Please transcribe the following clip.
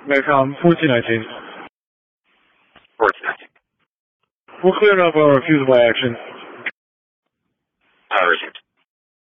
Megcom 1419. 1419. We're clearing up a refusal by action. Received.